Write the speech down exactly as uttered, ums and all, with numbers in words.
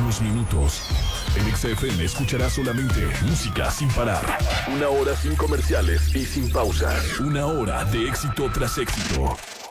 próximos minutos, en X F M escucharás solamente música sin parar. Una hora sin comerciales y sin pausas. Una hora de éxito tras éxito.